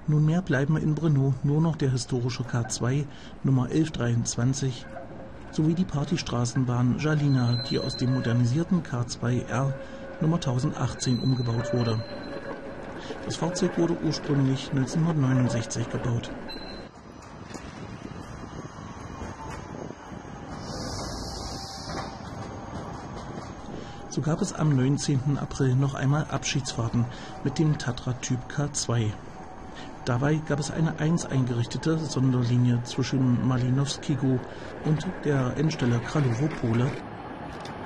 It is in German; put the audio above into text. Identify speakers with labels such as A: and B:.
A: Nunmehr bleiben in Brno nur noch der historische K2 Nummer 1123 sowie die Partystraßenbahn Jalina, die aus dem modernisierten K2R Nummer 1018 umgebaut wurde. Das Fahrzeug wurde ursprünglich 1969 gebaut. So gab es am 19. April noch einmal Abschiedsfahrten mit dem Tatra Typ K2. Dabei gab es eine 1 eingerichtete Sonderlinie zwischen Malinowskigo und der Endstelle Kralowo Pole